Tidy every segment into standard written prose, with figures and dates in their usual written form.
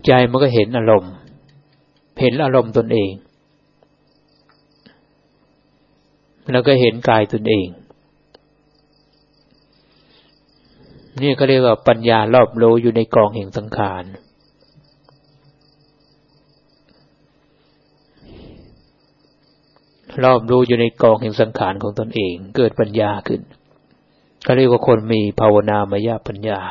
ใจมันก็เห็นอารมณ์ตนเองแล้วก็เห็นกายตนเองนี่ก็เรียกว่าปัญญารอบรู้อยู่ในกองแห่งสังขารรอบรู้อยู่ในกองแห่งสังขารของตนเองเกิดปัญญาขึ้นก็เรียกว่าคนมีภาวนามยปัญญา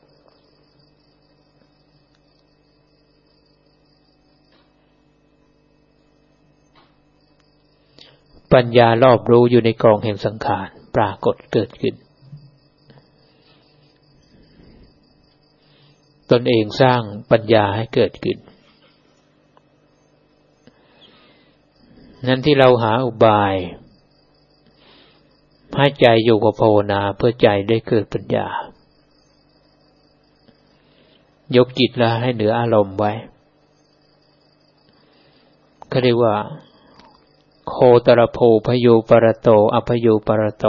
ปัญญารอบรู้อยู่ในกองแห่งสังขารปรากฏเกิดขึ้นตนเองสร้างปัญญาให้เกิดขึ้นนั้นที่เราหาอุบายให้ใจอยู่กับภาวนาเพื่อใจได้เกิดปัญญายกจิตละให้เหนืออารมณ์ไว้ก็เรียกว่าโคตรโพพโยปรโตอพโยปรโต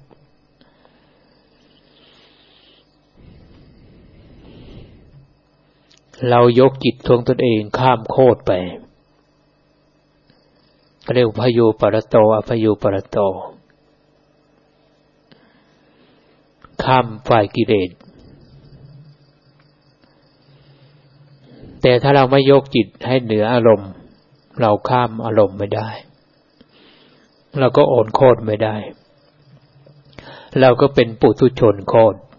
เรายกจิตของตนเองข้ามโคตรไปก็เรียกพโยปรโตอพโยปรโตข้ามฝ่ายกิเลสแต่ถ้าเราไม่ยกจิตให้เหนืออารมณ์เราข้ามอารมณ์ไม่ได้เราก็โอนโคตรไม่ได้เราก็เป็นปุถุชนโคตร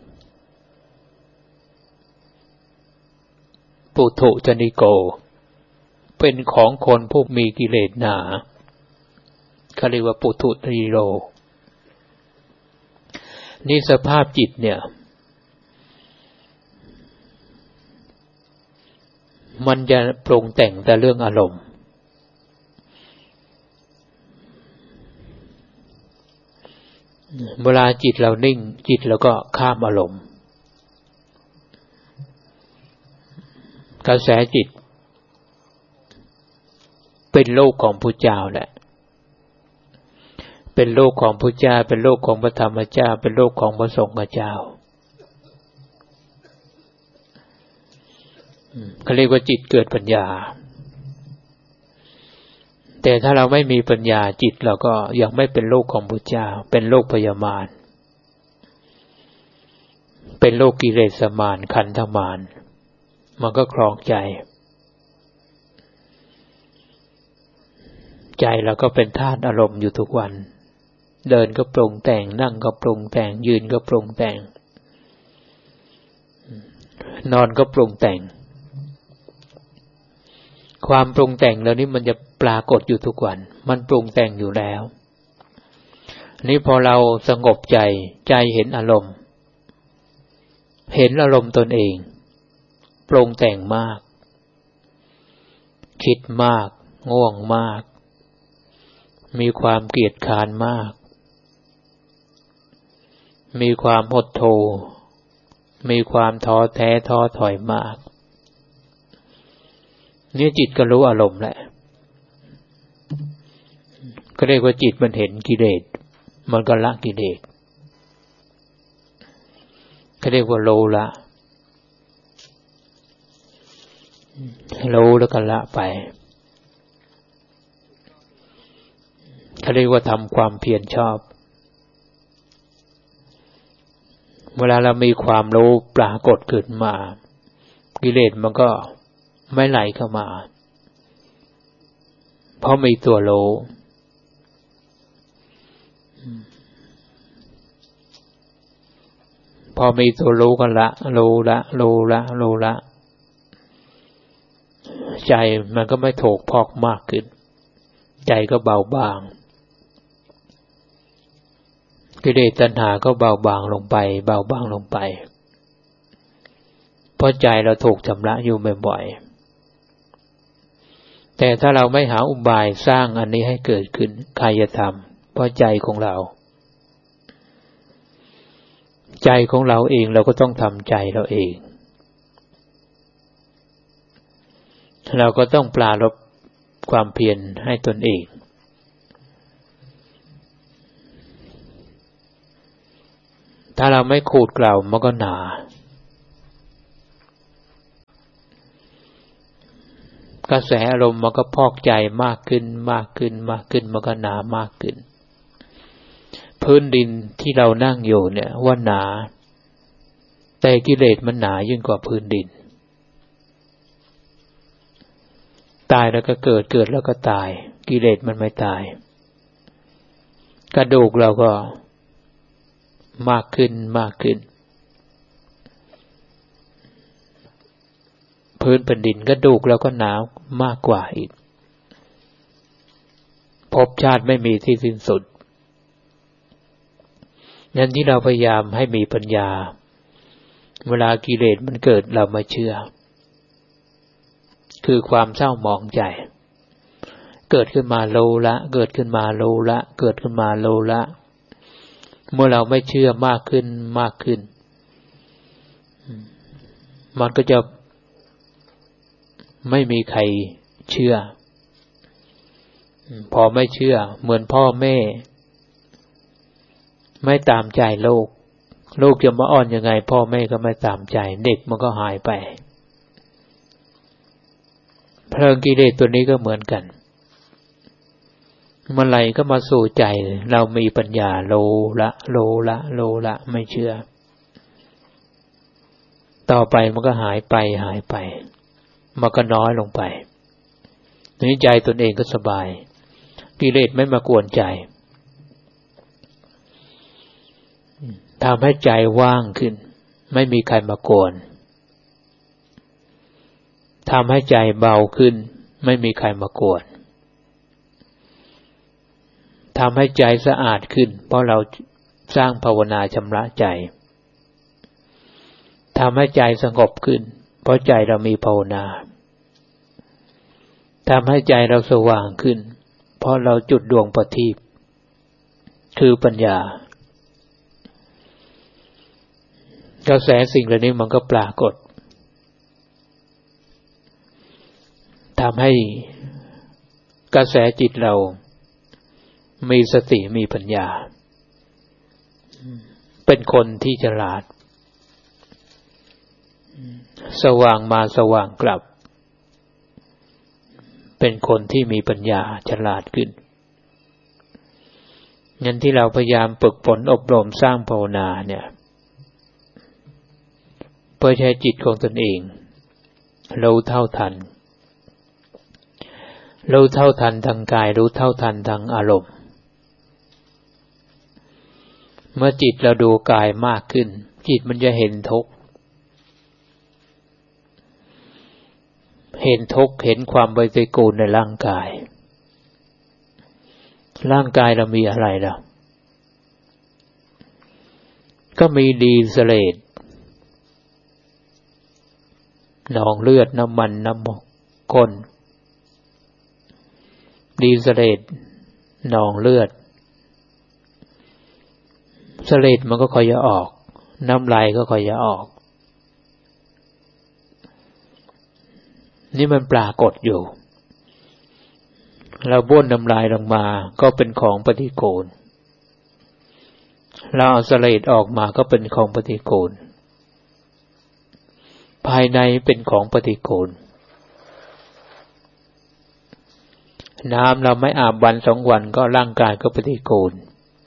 ปุถุชนิโกเป็นของคนผู้มีกิเลสหนาเขาเรียกว่าปุถุชนิโรนี่สภาพจิตเนี่ยมันจะปรุงแต่งแต่เรื่องอารมณ์เวลาจิตเรานิ่งจิตเราก็ข้ามอารมณ์กระแสจิตเป็นโลกของพระเจ้าแหละเป็นโลกของพระเจ้าเป็นโลกของพระธรรมเจ้าเป็นโลกของพระสงฆ์เจ้าเขาเรียกว่าจิตเกิดปัญญาแต่ถ้าเราไม่มีปัญญาจิตเราก็ยังไม่เป็นโลกของพระเจ้าเป็นโลกพยามารเป็นโลกกิเลสมารขันธมารมันก็ครองใจเราก็เป็นธาตุอารมณ์อยู่ทุกวันเดินก็ปรุงแต่งนั่งก็ปรุงแต่งยืนก็ปรุงแต่งนอนก็ปรุงแต่งความปรุงแต่งเหล่านี้มันจะปรากฏอยู่ทุกวันมันปรุงแต่งอยู่แล้วนี่พอเราสงบใจเห็นอารมณ์ตนเองปรุงแต่งมากคิดมากง่วงมากมีความเกียจคร้านมากมีความหดหู่มีความท้อแท้ท้อถอยมากนี่จิตก็รู้อารมณ์แหละก็เรียกว่าจิตมันเห็นกิเลสมันก็ละกิเลสก็เรียกว่าโลละรู้แล้วก็ละไปเขาเรียกว่าทำความเพียรชอบเวลาเรามีความรู้ปรากฏขึ้นมากิเลสมันก็ไม่ไหลเข้ามาเพราะมีตัวรู้พอมีตัวรู้กันละใจมันก็ไม่โถกพอกมากขึ้นใจก็เบาบางกิเลสตัณหาก็เบาบางลงไปเพราะใจเราถูกชำระอยู่บ่อยๆแต่ถ้าเราไม่หาอุบายสร้างอันนี้ให้เกิดขึ้นใครจะทำเพราะใจของเราเองเราก็ต้องทำใจเราเองเราก็ต้องปรารภความเพียรให้ตนเองถ้าเราไม่ขูดเกลามันก็หนากระแสอารมณ์มันก็พอกใจมากขึ้นมากขึ้นมากขึ้นมันก็หนามากขึ้นพื้นดินที่เรานั่งอยู่เนี่ยว่าหนาแต่กิเลสมันหนายิ่งกว่าพื้นดินตายแล้วก็เกิดเกิดแล้วก็ตายกิเลสมันไม่ตายกระดูกเราก็มากขึ้นมากขึ้นพื้นแผ่นดินกระดูกเราก็หนามากกว่าอีกภพชาติไม่มีที่สิ้นสุดนั้นที่เราพยายามให้มีปัญญาเวลากิเลสมันเกิดเรามาเชื่อคือความเศร้าหมองใจเกิดขึ้นมาโลละเกิดขึ้นมาโลละเกิดขึ้นมาโลละเมื่อเราไม่เชื่อมากขึ้นมากขึ้นมันก็จะไม่มีใครเชื่อพอไม่เชื่อเหมือนพ่อแม่ไม่ตามใจลูกจะมาอ้อนยังไงพ่อแม่ก็ไม่ตามใจเด็กมันก็หายไปเพลิงกิเลสตัวนี้ก็เหมือนกันเมื่อไหร่ก็มาสู่ใจเรามีปัญญาโลละไม่เชื่อต่อไปมันก็หายไปมันก็น้อยลงไปนี้ใจตนเองก็สบายกิเลสไม่มากวนใจทำให้ใจว่างขึ้นไม่มีใครมากวนทำให้ใจเบาขึ้นไม่มีใครมากวนทำให้ใจสะอาดขึ้นเพราะเราสร้างภาวนาชำระใจทำให้ใจสงบขึ้นเพราะใจเรามีภาวนาทำให้ใจเราสว่างขึ้นเพราะเราจุดดวงประทีปคือปัญญากระแสสิ่งเหล่านี้มันก็ปรากฏทำให้กระแสจิตเรามีสติมีปัญญาเป็นคนที่ฉลาดสว่างมาสว่างกลับเป็นคนที่มีปัญญาฉลาดขึ้นงั้นที่เราพยายามฝึกฝนอบรมสร้างภาวนาเนี่ยเพื่อใช้จิตของตนเองรู้เท่าทันทางกายรู้เท่าทันทางอารมณ์เมื่อจิตเราดูกายมากขึ้นจิตมันจะเห็นทุกข์เห็นความปฏิกูลในร่างกายเรามีอะไรล่ะก็มีดีเสเลดหนองเลือดน้ำมันน้ำข้นดีเสเลดหนองเลือดเสเลดมันก็ค่อยจะออกน้ำลายก็ค่อยจะออกนี่มันปรากฏอยู่เราบ้วนน้ำลายลงมาก็เป็นของปฏิกูลเราเอาเสลดออกมาก็เป็นของปฏิกูลภายในเป็นของปฏิกูลน้ำเราไม่อาบวัน2 วันก็ร่างกายก็ปฏิกูล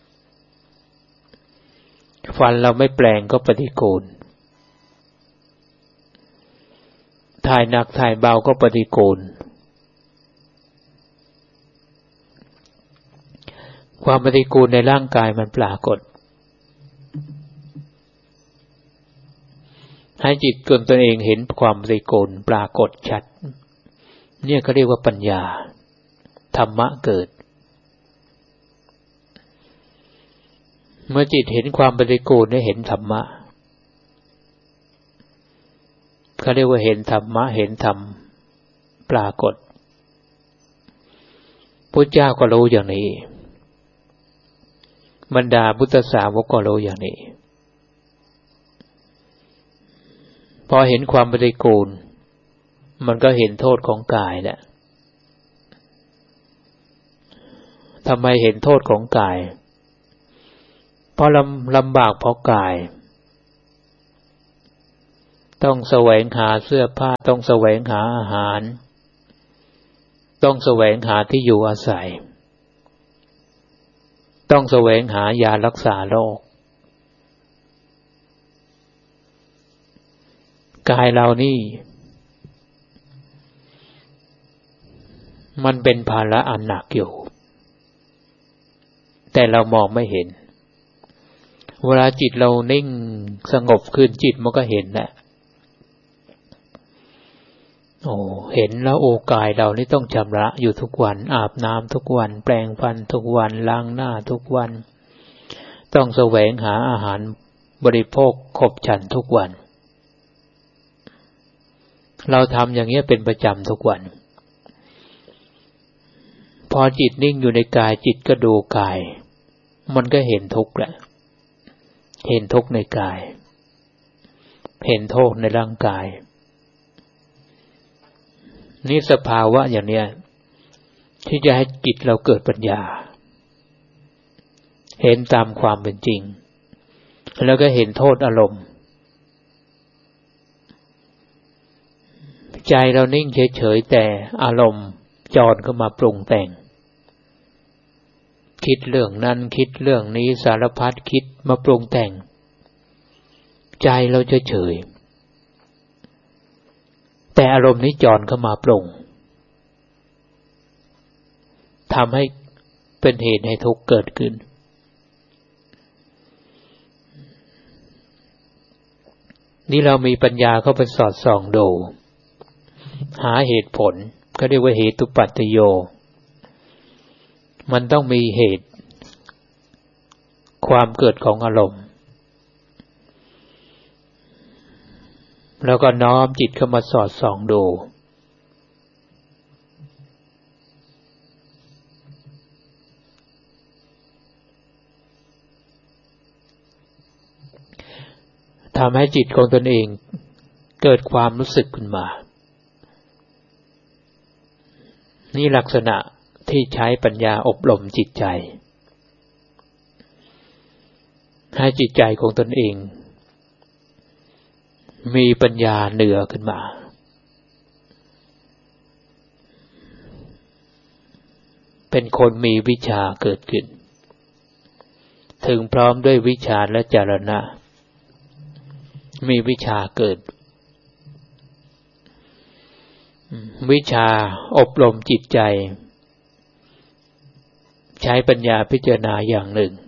ฟันเราไม่แปลงก็ปฏิกูลถ่ายหนักถ่ายเบาก็ปฏิกูลความปฏิกูลในร่างกายมันปรากฏให้จิตตนเองเห็นความปฏิกูลปรากฏชัดเนี่ยเขาเรียกว่าปัญญาธรรมะเกิดเมื่อจิตเห็นความปฏิกูลได้เห็นธรรมะเขาเรียกว่าเห็นธรรมะเห็นธรรมปรากฏพุทธเจ้าก็รู้อย่างนี้บรรดาพุทธสาวกก็รู้อย่างนี้พอเห็นความปฏิกูลมันก็เห็นโทษของกายแหละทำไมเห็นโทษของกายเพราะลำบากเพราะกายต้องแสวงหาเสื้อผ้าต้องแสวงหาอาหารต้องแสวงหาที่อยู่อาศัยต้องแสวงหายารักษาโรคกายเรานี่มันเป็นภาระอันหนักอยู่แต่เรามองไม่เห็นเวลาจิตเรานิ่งสงบขึ้นจิตมันก็เห็นแหละเห็นแล้วกายเรานี่ต้องชำระอยู่ทุกวันอาบน้ำทุกวันแปรงฟันทุกวันล้างหน้าทุกวันต้องแสวงหาอาหารบริโภคขบฉันทุกวันเราทำอย่างนี้เป็นประจำทุกวันพอจิตนิ่งอยู่ในกายจิตก็ดูกายมันก็เห็นทุกข์แหละเห็นทุกข์ในกายเห็นโทษในร่างกายนี่สภาวะอย่างเนี้ยที่จะให้จิตเราเกิดปัญญาเห็นตามความเป็นจริงแล้วก็เห็นโทษอารมณ์ใจเรานิ่งเฉยๆแต่อารมณ์จรเข้ามาปรุงแต่งคิดเรื่องนั้นคิดเรื่องนี้สารพัดคิดมาปรุงแต่งใจเราเฉยๆแต่อารมณ์นี้จรเข้ามาปรุงทำให้เป็นเหตุให้ทุกข์เกิดขึ้นนี่เรามีปัญญาเข้าไปสอดส่องดูหาเหตุผลก็เรียกว่าเหตุปัจจโยมันต้องมีเหตุความเกิดของอารมณ์แล้วก็น้อมจิตเข้ามาสอดส่องดูทำให้จิตของตนเองเกิดความรู้สึกขึ้นมานี่ลักษณะที่ใช้ปัญญาอบรมจิตใจให้จิตใจของตนเองมีปัญญาเหนือขึ้นมาเป็นคนมีวิชาเกิดขึ้นถึงพร้อมด้วยวิชาและจรณะมีวิชาเกิดวิชาอบรมจิตใจใช้ปัญญาพิจารณาอย่างหนึ่ง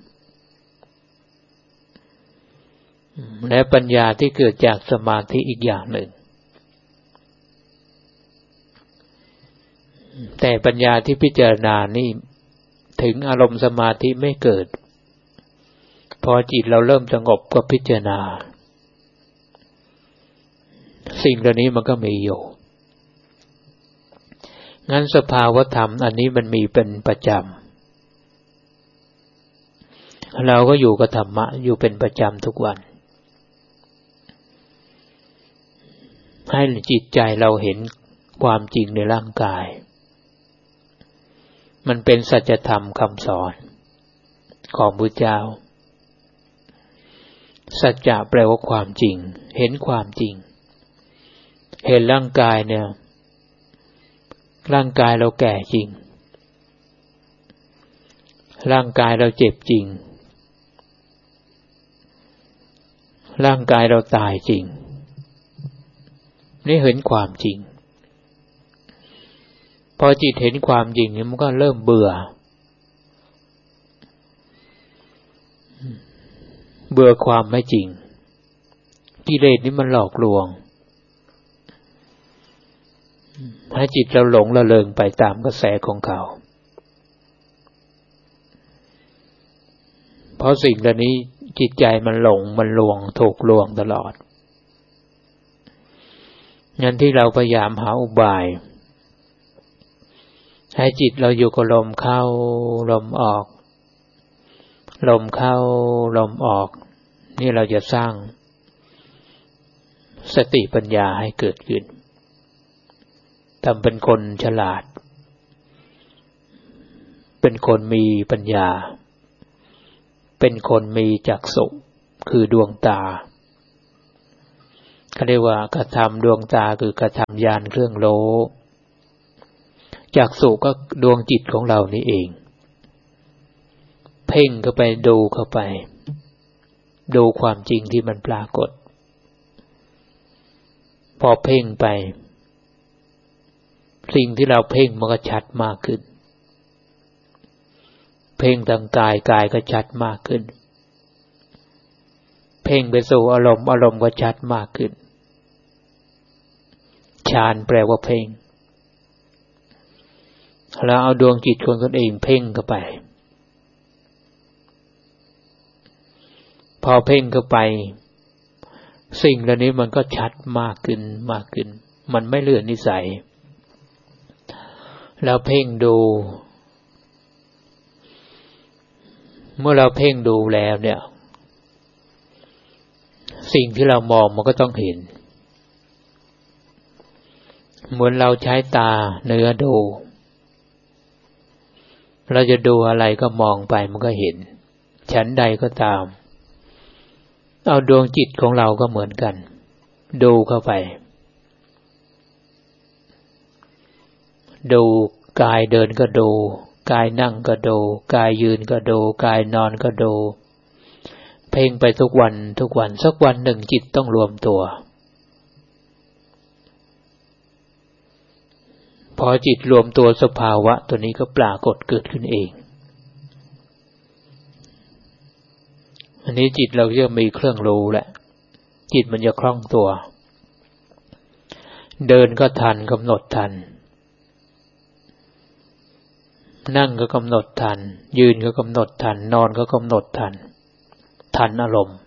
และปัญญาที่เกิดจากสมาธิอีกอย่างหนึ่งแต่ปัญญาที่พิจารณานี่ถึงอารมณ์สมาธิไม่เกิดพอจิตเราเริ่มสงบก็พิจารณาสิ่งเหล่านี้มันก็มีอยู่งั้นสภาวธรรมอันนี้มันมีเป็นประจำเราก็อยู่กับธรรมะอยู่เป็นประจำทุกวันให้จิตใจเราเห็นความจริงในร่างกายมันเป็นสัจธรรมคำสอนของพุทธเจ้าสัจจะแปลว่าความจริงเห็นความจริงเห็นร่างกายเนี่ยร่างกายเราแก่จริงร่างกายเราเจ็บจริงร่างกายเราตายจริงนี่เห็นความจริงพอจิตเห็นความจริงมันก็เริ่มเบื่อความไม่จริงกิเลสนี่มันหลอกลวงให้จิตเราหลงระเริงไปตามกระแสของเขาเพราะสิ่งเหล่านี้จิตใจมันหลงมันลวงถูกลวงตลอดงั้นที่เราพยายามหาอุบายให้จิตเราอยู่กับลมเข้าลมออกลมเข้าลมออกนี่เราจะสร้างสติปัญญาให้เกิดขึ้นทำเป็นคนฉลาดเป็นคนมีปัญญาเป็นคนมีจักษุคือดวงตาเขาเรียกว่ากระทำดวงตาคือกระทำญาณเครื่องโลจักษุก็ดวงจิตของเรานี่เองเพ่งเข้าไปดูเข้าไปดูความจริงที่มันปรากฏพอเพ่งไปสิ่งที่เราเพ่งมันก็ชัดมากขึ้นเพ่งทางกายกายก็ชัดมากขึ้นเพ่งไปสู่อารมณ์อารมณ์ก็ชัดมากขึ้นฌานแปลว่าเพ่งแล้วเอาดวงจิตของตนเองเพ่งเข้าไปพอเพ่งเข้าไปสิ่งเหล่านี้มันก็ชัดมากขึ้นมากขึ้นมันไม่เลื่อนนิสัยแล้วเพ่งดูเมื่อเราเพ่งดูแล้วเนี่ยสิ่งที่เรามองมันก็ต้องเห็นเหมือนเราใช้ตาเนื้อดูเราจะดูอะไรก็มองไปมันก็เห็นฉันใดก็ตามเอาดวงจิตของเราก็เหมือนกันดูเข้าไปดูกายเดินก็ดูกายนั่งก็ดูกายยืนก็ดูกายนอนก็ดูเพ่งไปทุกวันทุกวันสักวันหนึ่งจิตต้องรวมตัวพอจิตรวมตัวสภาวะตัวนี้ก็ปรากฏเกิดขึ้นเองอันนี้จิตเราจะมีเครื่องรู้แหละจิตมันจะคล่องตัวเดินก็ทันกำหนดทันนั่งก็กำหนดทันยืนก็กำหนดทันนอนก็กำหนดทันทันอารมณ์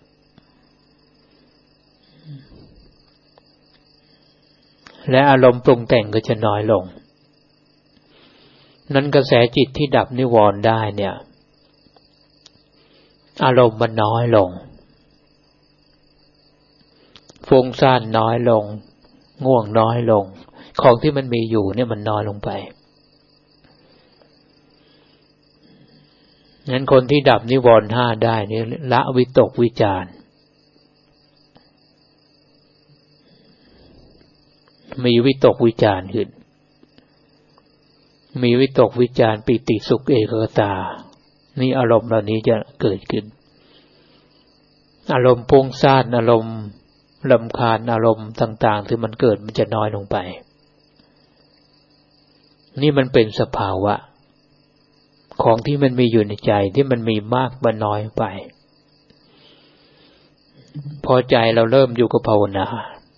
และอารมณ์ปรุงแต่งก็จะน้อยลงนั้นกระแสจิตที่ดับนิวรณ์ได้เนี่ยอารมณ์มันน้อยลงฟุ้งซ่านน้อยลงง่วงน้อยลงของที่มันมีอยู่เนี่ยมันน้อยลงไปงั้นคนที่ดับนิวรณ์ห้าได้นี่ละวิตกวิจารมีวิตกวิจารขึ้นมีวิตกวิจารปิติสุขเอกคตานี่อารมณ์เหล่านี้จะเกิดขึ้นอารมณ์ฟุ้งซ่านอารมณ์รำคาญอารมณ์ต่างๆที่มันเกิดมันจะน้อยลงไปนี่มันเป็นสภาวะของที่มันมีอยู่ในใจที่มันมีมากมันน้อยไปพอใจเราเริ่มอยู่กับภาวนา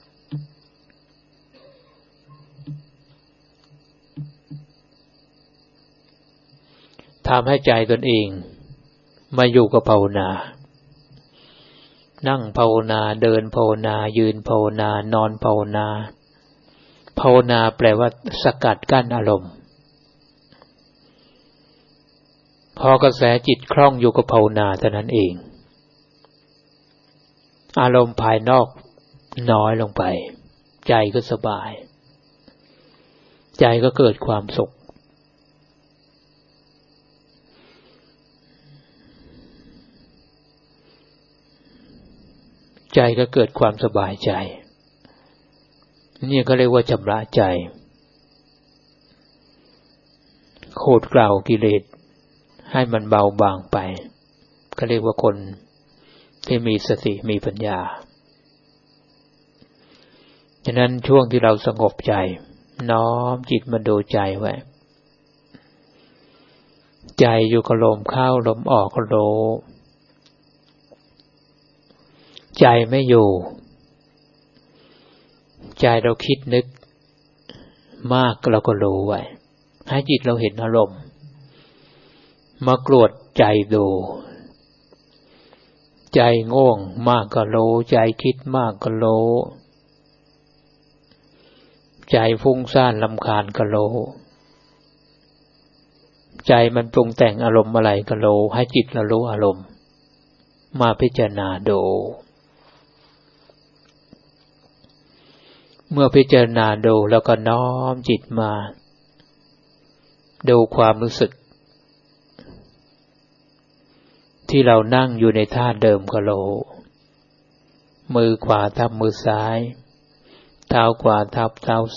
ทำให้ใจตนเองมาอยู่กับภาวนานั่งภาวนาเดินภาวนายืนภาวนานอนภาวนาภาวนาแปลว่าสกัดกั้นอารมณ์พอกระแสจิตคล่องอยู่กับภาวนาเท่านั้นเองอารมณ์ภายนอกน้อยลงไปใจก็สบายใจก็เกิดความสุขใจก็เกิดความสบายใจนี่ก็เรียกว่าชำระใจโคตรเกลากิเลสให้มันเบาบางไปก็เรียกว่าคนที่มีสติมีปัญญาฉะนั้นช่วงที่เราสงบใจน้อมจิตมาดูใจไว้ใจอยู่กับลมเข้าลมออกก็รู้ใจไม่อยู่ใจเราคิดนึกมากเราก็รู้ไว้ให้จิตเราเห็นอารมณ์มากรวดใจดูใจง่วงมากก็รู้ใจคิดมากก็รู้ใจฟุ้งซ่านรำคาญก็รู้ใจมันปรุงแต่งอารมณ์อะไรก็รู้ให้จิตเรารู้อารมณ์มาพิจารณาดูเมื่อพิจารณาดูแล้วก็น้อมจิตมาดูความรู้สึกที่เรานั่งอยู่ในท่าเดิมก็รู้มือขวาทับมือซ้ายเท้าขวาทับเท้า